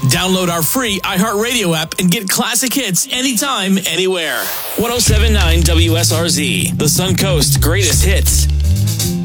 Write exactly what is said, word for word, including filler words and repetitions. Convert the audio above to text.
Download our free iHeartRadio app and get classic hits anytime, anywhere. ten seventy-nine W S R Z, the Suncoast greatest hits.